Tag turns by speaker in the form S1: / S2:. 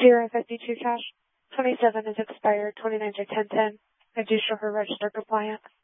S1: 052 cash. 27 is expired. 29s are 1010. I do show her register compliant.